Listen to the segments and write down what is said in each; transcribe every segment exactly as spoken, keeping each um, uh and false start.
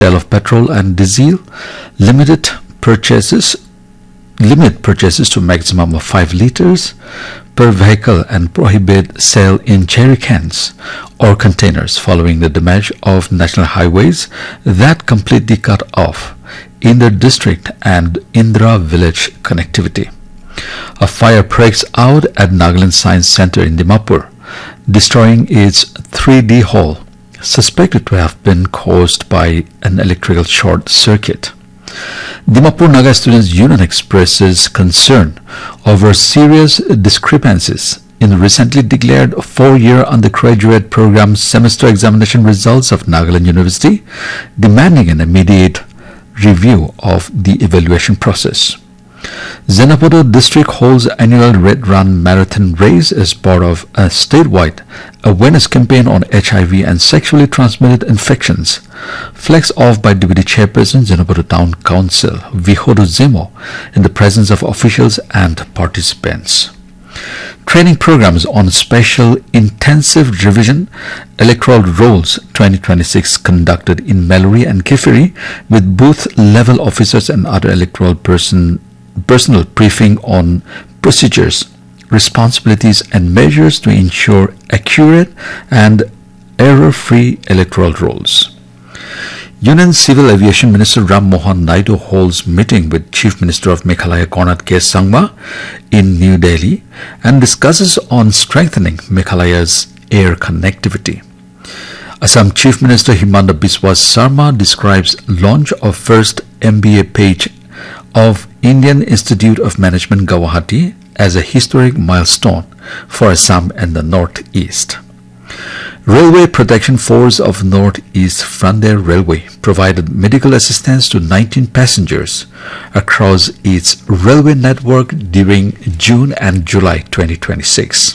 sale of petrol and diesel, limited purchases limit purchases to maximum of five liters per vehicle and prohibit sale in jerry cans or containers following the damage of national highways that completely cut off Inder district and Indra village connectivity. A fire breaks out at Nagaland Science Center in Dimapur, destroying its three D hall, suspected to have been caused by an electrical short circuit. Dimapur Naga Students Union expresses concern over serious discrepancies in the recently declared four-year undergraduate program semester examination results of Nagaland University, demanding an immediate review of the evaluation process. Zenapodo district holds annual Red Run marathon race as part of a statewide awareness campaign on H I V and sexually transmitted infections. Flags off by Deputy Chairperson Zenapodo Town Council Vihodo Zemo in the presence of officials and participants. Training programs on Special Intensive Revision Electoral Rolls twenty twenty-six conducted in Mallory and Keferi with booth level officers and other electoral person personal briefing on procedures, responsibilities and measures to ensure accurate and error-free electoral rolls. Union Civil Aviation Minister Ram Mohan Naidu holds meeting with Chief Minister of Meghalaya Konark K. Sangma in New Delhi and discusses on strengthening Meghalaya's air connectivity. Assam Chief Minister Himanta Biswa Sarma describes launch of first M B A page of Indian Institute of Management Guwahati as a historic milestone for Assam and the Northeast. Railway Protection Force of Northeast Frontier Railway provided medical assistance to nineteen passengers across its railway network during June and July twenty twenty-six.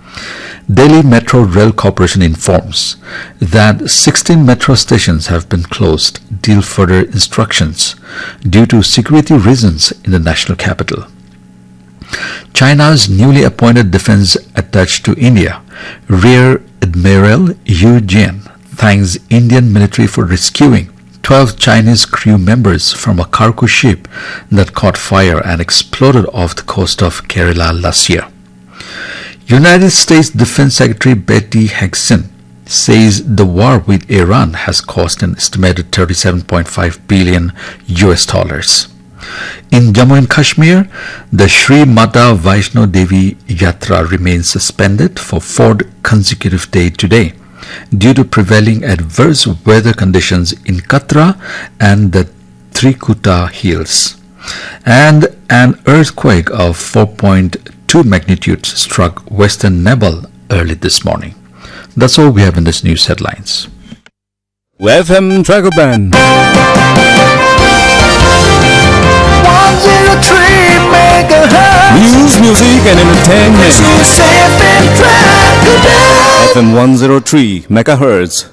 Delhi Metro Rail Corporation informs that sixteen metro stations have been closed till further instructions due to security reasons in the national capital. China's newly appointed defense attaché to India, Rear Admiral Yu Jian, thanks Indian military for rescuing twelve Chinese crew members from a cargo ship that caught fire and exploded off the coast of Kerala last year. United States Defense Secretary Betty Hexen says the war with Iran has cost an estimated thirty-seven point five billion U S dollars. In Jammu and Kashmir, the Sri Mata Vaishno Devi Yatra remains suspended for fourth consecutive day today due to prevailing adverse weather conditions in Katra and the Trikuta Hills. And an earthquake of four point two magnitude struck western Nepal early this morning. That's all we have in this news headlines. F M Dragoban one oh three megahertz. News, music and entertainment. F M one oh three megahertz.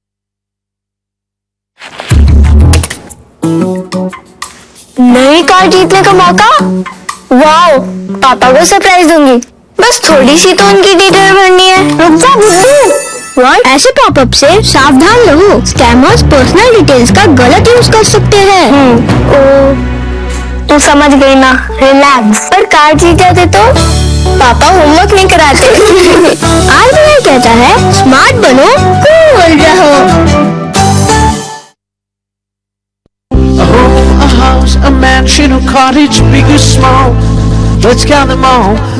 नई car जीतने का मौका? Wow, पापा को surprise दूंगी। बस थोड़ी सी तो उनकी डिटेल भरनी है। रुक जा बुद्धू। व्हाट? ऐसे पॉपअप से सावधान रहो। स्कैमर्स पर्सनल डिटेल्स का गलत यूज कर सकते हैं। हम्म, ओ, तू समझ गई ना? रिलैक्स। पर कार जीत जाते तो पापा होमवर्क नहीं कराते। आज मैं कहता है स्मार्ट बनो, कूल रहो। A house, a mansion, a cottage, big or small. Let's count them all.